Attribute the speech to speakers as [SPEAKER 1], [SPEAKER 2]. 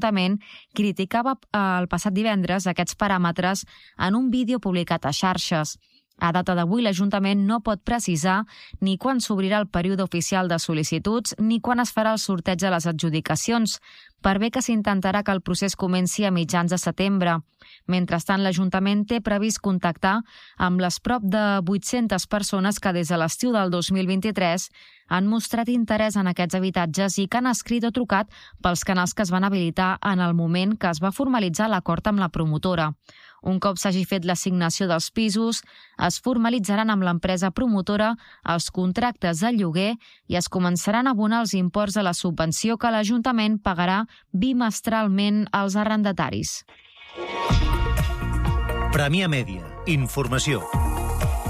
[SPEAKER 1] l'Ajuntament criticava el passat divendres aquests paràmetres en un vídeo publicat a xarxes. A data d'avui, l'Ajuntament no pot precisar ni quan s'obrirà el període oficial de sol·licituds ni quan es farà el sorteig de les adjudicacions, per bé que s'intentarà que el procés comenci a mitjans de setembre. Mentrestant, l'Ajuntament té previst contactar amb les prop de 800 persones que des de l'estiu del 2023 han mostrat interès en aquests habitatges i que han escrit o trucat pels canals que es van habilitar en el moment que es va formalitzar l'acord amb la promotora. Un cop s'hagi fet l'assignació dels pisos, es formalitzaran amb l'empresa promotora els contractes de lloguer i es començaran a abonar els imports de la subvenció que l'Ajuntament pagarà bimestralment als arrendataris.
[SPEAKER 2] Premià Mèdia. Informació.